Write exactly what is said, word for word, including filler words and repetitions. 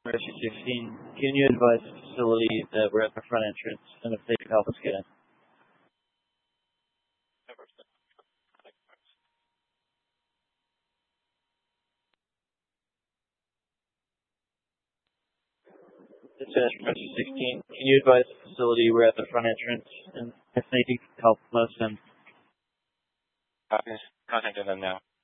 Rescue sixteen, can you advise the facility that we're at the front entrance and if they could help us get in? Dispatch Rescue sixteen, can you advise the facility we're at the front entrance and if they could help us in? Uh, contacting them now.